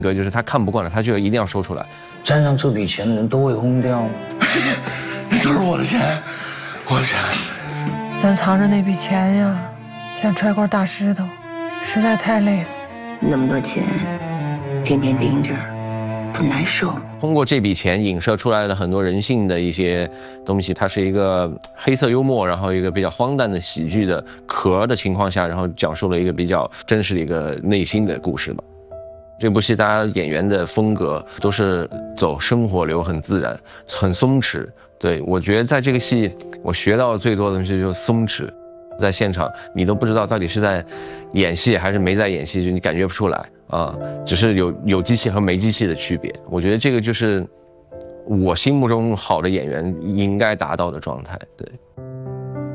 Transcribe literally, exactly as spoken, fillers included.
个就是他看不惯了，他就一定要说出来。 沾上这笔钱的人都会轰掉吗？ 那都是我的钱，我的钱。 咱藏着那笔钱呀，像揣块大石头，实在太累了。 那么多钱，天天盯着，不难受。 通过这笔钱影射出来了很多人性的一些东西，它是一个黑色幽默，然后一个比较荒诞的喜剧的壳的情况下，然后讲述了一个比较真实的一个内心的故事吧。这部戏大家演员的风格都是走生活流，很自然，很松弛。对，我觉得在这个戏我学到最多的东西就是松弛。在现场你都不知道到底是在演戏还是没在演戏，就你感觉不出来啊，只是有有机器和没机器的区别。我觉得这个就是我心目中好的演员应该达到的状态。对。